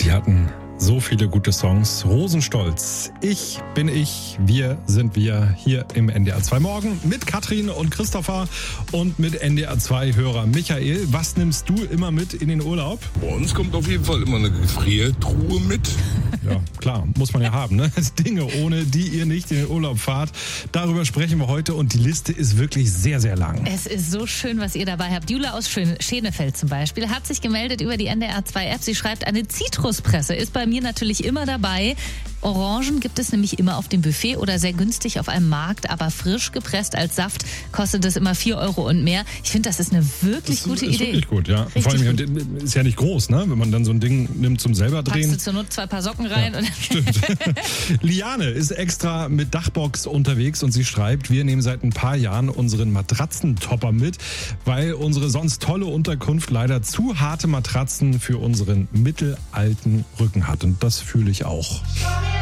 Die hatten so viele gute Songs. Rosenstolz. Ich bin ich, wir sind wir hier im NDR 2 Morgen mit Katrin und Christopher und mit NDR 2 Hörer Michael. Was nimmst du immer mit in den Urlaub? Bei uns kommt auf jeden Fall immer eine Gefriertruhe mit. Ja, klar, muss man ja haben, ne? Dinge, ohne die ihr nicht in den Urlaub fahrt. Darüber sprechen wir heute und die Liste ist wirklich sehr, sehr lang. Es ist so schön, was ihr dabei habt. Jula aus Schenefeld zum Beispiel hat sich gemeldet über die NDR 2 App. Sie schreibt, eine Zitruspresse ist bei mir natürlich immer dabei. Orangen gibt es nämlich immer auf dem Buffet oder sehr günstig auf einem Markt, aber frisch gepresst als Saft kostet es immer 4 € und mehr. Ich finde, das ist eine wirklich gute Idee. Wirklich gut, ja. Vor allem ist ja nicht groß, ne? Wenn man dann so ein Ding nimmt zum selber drehen. Packst du zur Not 2 Paar Socken rein. Ja, und stimmt. Liane ist extra mit Dachbox unterwegs und sie schreibt, wir nehmen seit ein paar Jahren unseren Matratzentopper mit, weil unsere sonst tolle Unterkunft leider zu harte Matratzen für unseren mittelalten Rücken hat. Und das fühle ich auch.